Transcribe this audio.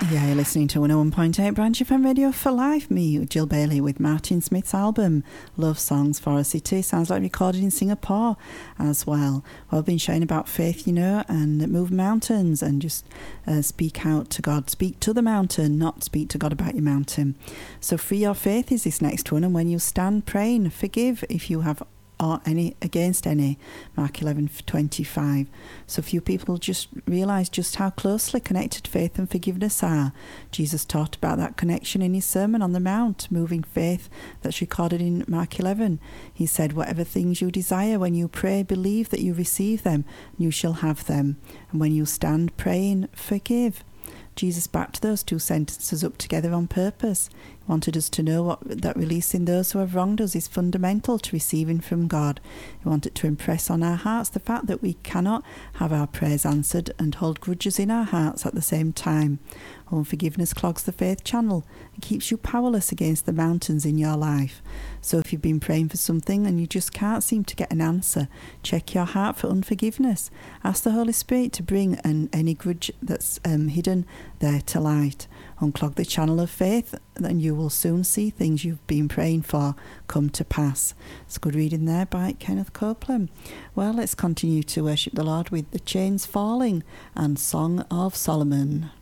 Yeah, you're listening to 101.8 Branch FM Radio for Life. Me, Jill Bailey, with Martin Smith's album, Love Songs for a City. Sounds like recorded in Singapore as well. Well, I've been sharing about faith, and move mountains and just speak out to God. Speak to the mountain, not speak to God about your mountain. So free your faith is this next one. And when you stand praying, forgive if you have against any, Mark 11:25. So few people just realise just how closely connected faith and forgiveness are. Jesus taught about that connection in his Sermon on the Mount, moving faith, that's recorded in Mark 11. He said, whatever things you desire when you pray, believe that you receive them, and you shall have them. And when you stand praying, forgive. Jesus backed those two sentences up together on purpose. He wanted us to know that releasing those who have wronged us is fundamental to receiving from God. He wanted to impress on our hearts the fact that we cannot have our prayers answered and hold grudges in our hearts at the same time. Unforgiveness clogs the faith channel and keeps you powerless against the mountains in your life. So if you've been praying for something and you just can't seem to get an answer, check your heart for unforgiveness. Ask the Holy Spirit to bring any grudge that's hidden there to light. Unclog the channel of faith, and you will soon see things you've been praying for come to pass. It's good reading there by Kenneth Copeland. Well, let's continue to worship the Lord with The Chains Falling and Song of Solomon.